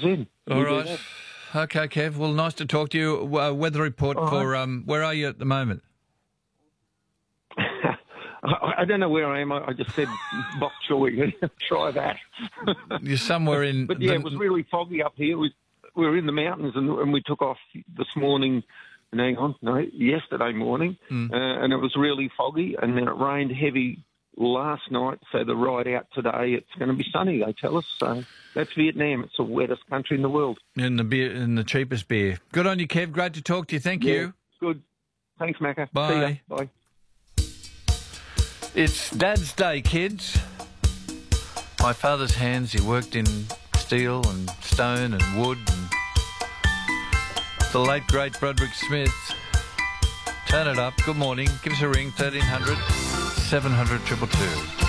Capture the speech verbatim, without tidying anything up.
in. All You do right. that. Okay, Kev. Well, nice to talk to you. Uh, weather report All for um, where are you at the moment? I, I don't know where I am. I, I just said bok choy. Try that. You're somewhere in. But yeah, the, it was really foggy up here. We, we were in the mountains, and, and we took off this morning. And hang on, no, yesterday morning, Mm. uh, and it was really foggy, and then it rained heavy last night. So the ride out today, it's going to be sunny. They tell us. So that's Vietnam. It's the wettest country in the world. in the beer, in the cheapest beer. Good on you, Kev. Great to talk to you. Thank Yeah, you. Good. Thanks, Macca. Bye. See ya. Bye. It's Dad's Day, kids. My father's hands, he worked in steel and stone and wood. And the late, great Broderick Smith. Turn it up. Good morning. Give us a ring, thirteen hundred, seven hundred, two two two.